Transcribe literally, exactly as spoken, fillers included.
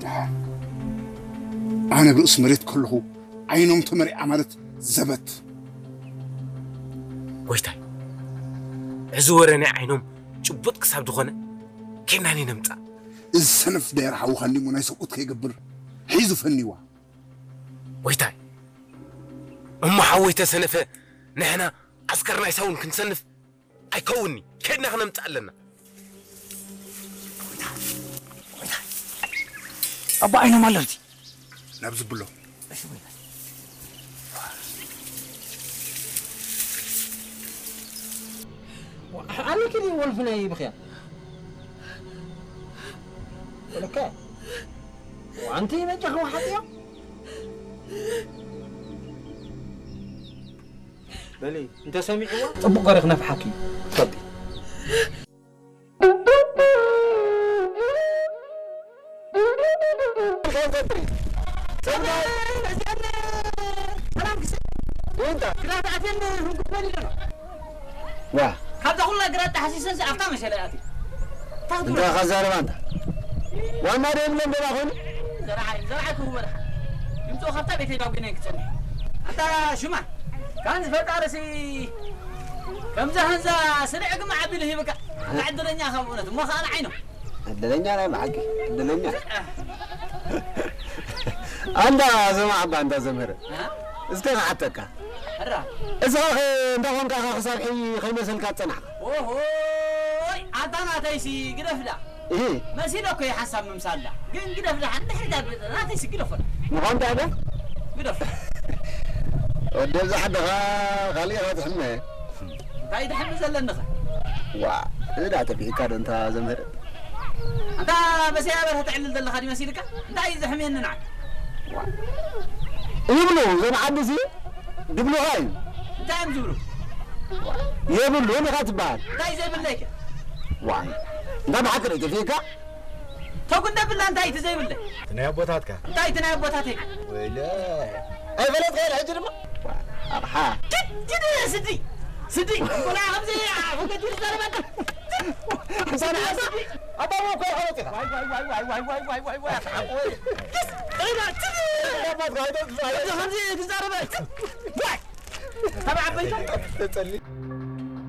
أنا برأس مريت كله عينهم تمري عملت زبت ويتاي عزورني عينهم جبوت كسب دخانة كناني نمتع السنف داير حو خلي منايس قط يقبر حيزو فنيوا ويتاي أم حويته سنفه نحنا عسكرنا يسوون كنسنف أيكوني كنا خنا متعلنا أبا أين مالرتي نبز بلو أنا كذي ولفنا يبخيا ولا كا وأنت ما تجوا واحد يوم بلي أنت سامع هو طب قرقنا في حكي تفضل واه هذا كله قرأت حسيسا أفتح مش هلاقي أنت خزارة ما أنت وما ريم لم يلاقون زرعي زرعك هو ده يمتو خطأ بيتي لو بينك تاني أنت شو ما كان زفت عرسي كم زهنزا سريع كم عبي له بكا بعد الدنيا خبونة ما خان عينه الدنيا أنا معك الدنيا أنت زما أبا أنت زمر إسكان عتكا هرا إذا أنت هون كان خسر حي خيمة سلكات صنع أوه عطانا تيسي قرفلا إيه ما سيلوك يا حسن ممسالة قن قرفلا حد حدا لا تيسي قرفلا مقام هذا قرفلا ودي حد خالي هذا حمه قايد حمز ولا النخل وا إذا تبي كاد أنت زمر أنت بس يا بره تعلل دل خادم مسيرك أنت عايز حمين نعم يبلو زين عبسي دبلو هاي أنت عم زورو يبلو أنا خاتبان أنت عايز بالليك واي ده بحكي لك فيك تقول ده بالله أنت عايز زي بالله تنايا بوتاتك أنت عايز تنايا بوتاتك ولا أي بلد غير حجر ما أرحا جد يا سدي سدي ولا خمسة يا فوق تقول زلمة حسن حسن أبا مو كل حوتك واي واي واي واي واي واي واي واي واي أيوة تدي لا ما تغير خمسة يا زلمة واي تبع بيتك تسلي